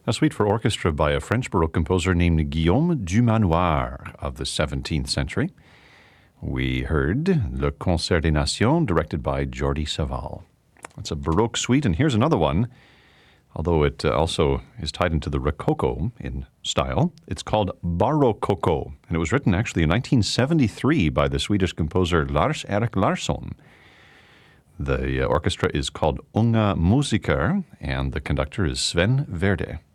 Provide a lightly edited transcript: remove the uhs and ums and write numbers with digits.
A suite for orchestra by a French Baroque composer named Guillaume Dumanoir of the 17th century. We heard Le Concert des Nations, directed by Jordi Savall. That's a Baroque suite, and here's another one, although it also is tied into the Rococo in style. It's called Barrococo, and it was written actually in 1973 by the Swedish composer Lars-Erik Larsson. The orchestra is called Unga Musiker, and the conductor is Sven Verde.